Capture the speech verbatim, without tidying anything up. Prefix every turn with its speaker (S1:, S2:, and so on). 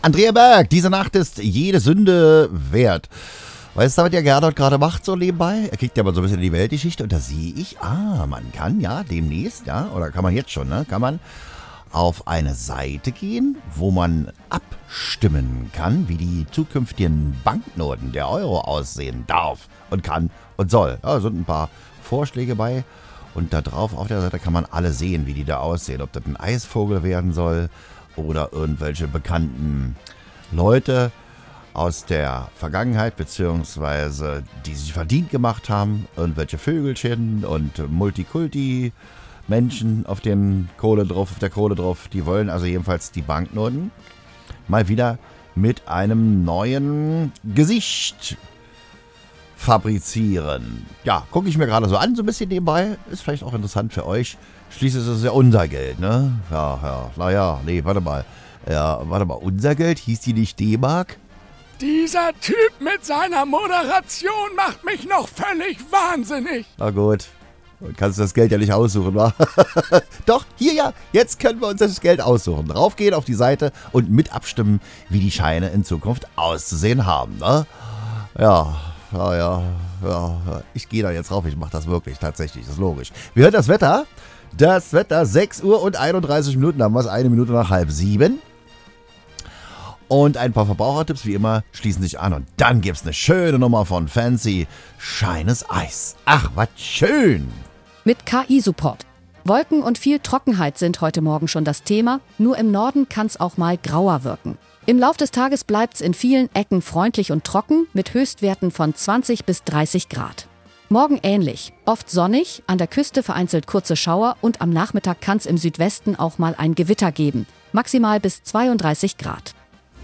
S1: Andrea Berg, diese Nacht ist jede Sünde wert. Weißt du, was der Gerdot gerade macht so nebenbei? Er kriegt ja mal so ein bisschen die Weltgeschichte und da sehe ich, ah, man kann ja demnächst, ja, oder kann man jetzt schon, ne, kann man auf eine Seite gehen, wo man abstimmen kann, wie die zukünftigen Banknoten der Euro aussehen darf und kann und soll. Ja, da sind ein paar Vorschläge bei und da drauf auf der Seite kann man alle sehen, wie die da aussehen. Ob das ein Eisvogel werden soll oder irgendwelche bekannten Leute aus der Vergangenheit, beziehungsweise die sich verdient gemacht haben, irgendwelche Vögelchen und Multikulti-Menschen auf den Kohle drauf, auf der Kohle drauf, die wollen also jedenfalls die Banknoten mal wieder mit einem neuen Gesicht fabrizieren. Ja, gucke ich mir gerade so an, so ein bisschen nebenbei. Ist vielleicht auch interessant für euch. Schließlich ist es ja unser Geld, ne? Ja, ja, naja, nee, warte mal. Ja, warte mal, unser Geld, hieß die nicht D-Mark?
S2: Dieser Typ mit seiner Moderation macht mich noch völlig wahnsinnig.
S1: Na gut, du kannst das Geld ja nicht aussuchen, wa? Doch, hier ja, jetzt können wir uns das Geld aussuchen. Draufgehen auf die Seite und mit abstimmen, wie die Scheine in Zukunft auszusehen haben, ne? Ja, ja, ja, ja. Ich gehe da jetzt drauf, ich mache das wirklich, tatsächlich, das ist logisch. Wir hören das Wetter. Das Wetter, sechs Uhr und einunddreißig Minuten, haben wir es, eine Minute nach halb sieben. Und ein paar Verbrauchertipps, wie immer, schließen sich an. Und dann gibt's eine schöne Nummer von Fancy, Shines Eis. Ach, was schön!
S3: Mit K I-Support. Wolken und viel Trockenheit sind heute Morgen schon das Thema. Nur im Norden kann's auch mal grauer wirken. Im Lauf des Tages bleibt's in vielen Ecken freundlich und trocken mit Höchstwerten von zwanzig bis dreißig Grad. Morgen ähnlich. Oft sonnig, an der Küste vereinzelt kurze Schauer und am Nachmittag kann's im Südwesten auch mal ein Gewitter geben. Maximal bis zweiunddreißig Grad.